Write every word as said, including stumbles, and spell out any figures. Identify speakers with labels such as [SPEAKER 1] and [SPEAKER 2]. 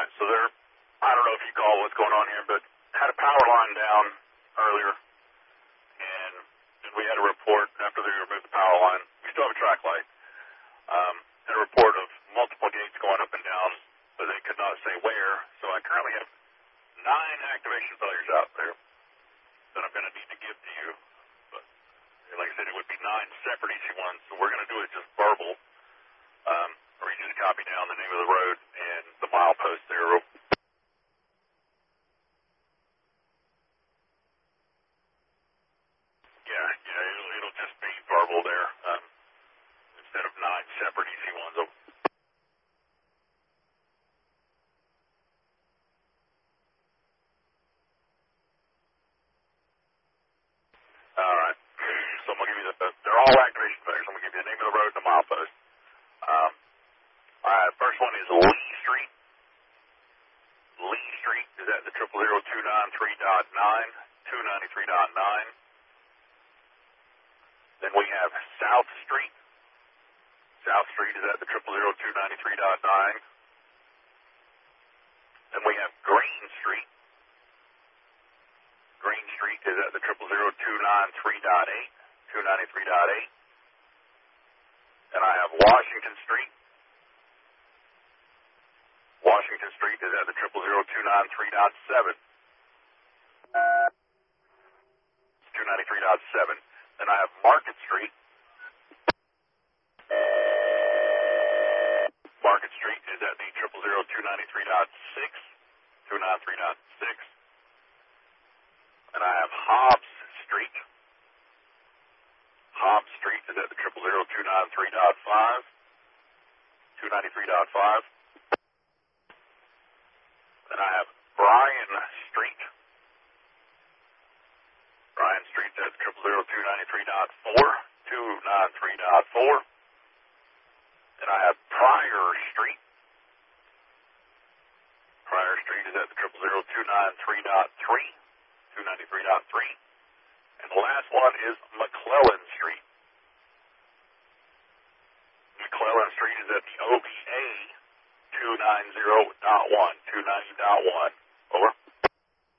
[SPEAKER 1] right, so there, I don't know if you call what's going on here, but had a power line down earlier, and we had a report after they removed the power line. We still have a track light. Um, had a report of multiple gates going up and down, but they could not say where. So I currently have nine activation failures out there that I'm going to need to give to you. But like I said, it would be nine separate easy ones, so we're going to do it just verbal. Um, or you just copy down the name of the road and the milepost there. Yeah, yeah, it'll, it'll just be verbal there um, instead of nine separate easy ones. All right, so I'm going to give you the, they're all activation failures. I'm going to give you the name of the road and the milepost. Um, all right, first one is Lee Street. Lee Street is at the triple zero two nine three dot nine, two ninety-three dot nine. Then we have South Street. South Street is at the triple zero two ninety-three dot nine. Then we have Green Street. Green Street is at the triple zero two nine three dot eight, two ninety-three dot eight. And I have Washington Street. Washington Street is at the triple zero two nine three dot seven, two ninety-three dot seven. Then I have Market Street. Market Street is at the triple zero two ninety-three dot six, two ninety-three dot six. And I have Hobbs Street. Hobbs Street is at the triple zero two nine three dot five, two ninety-three dot five. Then I have Bryan Street. Bryan Street at triple zero two ninety-three dot four, two ninety-three dot four. And I have Pryor Street. Pryor Street is at the triple zero two ninety-three dot three, two ninety-three dot three. And the last one is McClellan Street. McClellan Street is at the O B A two ninety dot one, two ninety dot one.